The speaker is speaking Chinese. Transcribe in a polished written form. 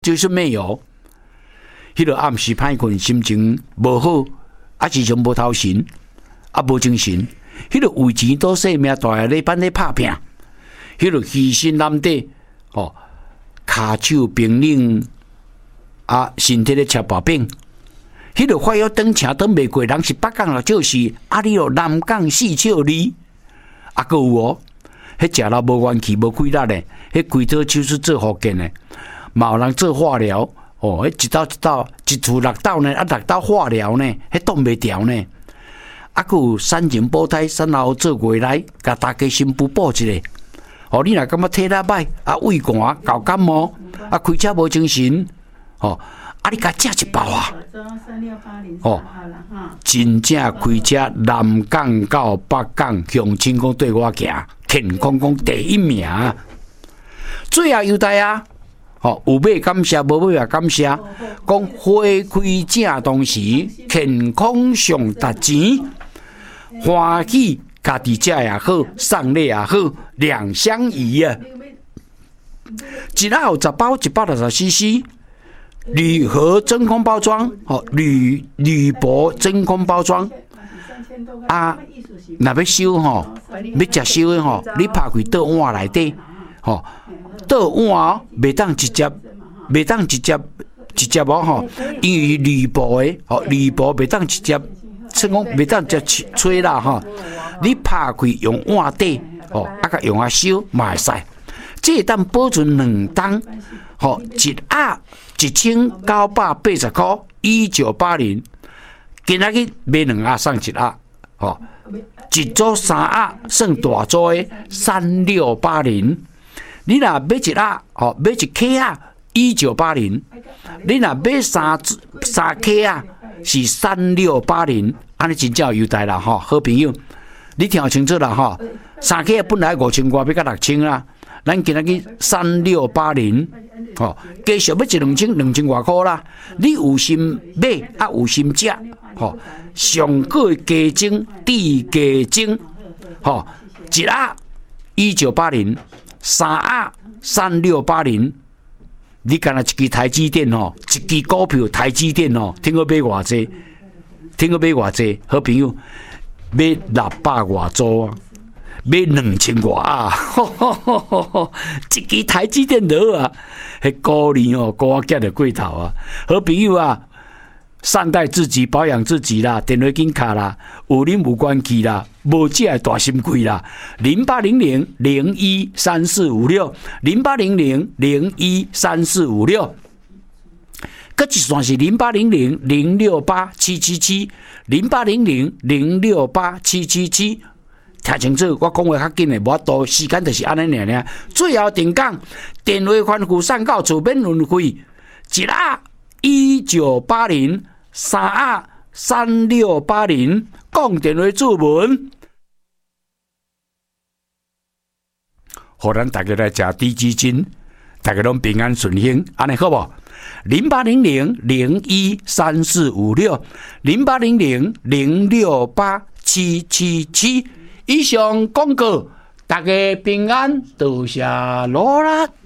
就是没有。迄个暗时歹困，心情无好，时常无头神，无精神。迄个为钱赌性命大下咧，班咧拍拼。迄个牺牲难得，骹手冰冷，身体咧吃薄饼。迄个快要登车登袂过，人是北港啦，就是你南港四笑里，阁有迄食了无元气无气力咧，迄规套手术做福建咧，嘛有人做化疗，迄一道一厝6道呢，6道化疗呢，迄挡袂调呢。阁有产前保胎，产后做月来，甲大家新妇补一下。你若感觉体力歹，胃寒、搞感冒，开车无精神，你甲食一包真正开车南港到北港向成功对我行，健康讲第一名。最后优待有买感谢，无买也感谢。讲花开正当时，健康上值钱，欢喜家己食也好，送礼也好，两相宜啊！一盒有10包，160cc。铝盒真空包装，铝箔真空包装。若要收要食收的你拍开倒碗内底，倒碗袂当直接因为铝箔的铝箔袂当直接，即讲袂当直接吹啦你拍开用碗底，甲用收嘛会使，这会当保存2冬，一盒1980块，1980。今仔日买2盒送1盒，一组3盒算大组的3680。你若买1盒，买1克啊，1980。你若买3克啊，是3680。安尼真正有优待啦，好朋友，你听清楚啦，3克本来5000块，要到6000啦。咱今仔日3680，加上要2000外块啦。你有心买有心食，上个加精地加精，一盒1980，3盒3680。你干那一支台积电一支股票台积电听我买偌济？好朋友，买600外组啊！买2000外一支台积电就好啊！迄高年高我夹着过头啊！好朋友善待自己，保养自己啦，电话紧卡啦，有啉有关系啦，无食的大心贵啦。0800-013456，0800-013456。搁一线是0800-068-777，0800-068-777。听清楚，我讲话较紧的，无法度时间就是安尼尔。最后定讲，电话宽付送到厝免运费，一盒1980，3盒3680，讲电话注文，互咱大家来食低基金，大家拢平安顺幸，安尼好无？0800-0134560，0800-068-777。以上广告，大家平安，多谢罗啦。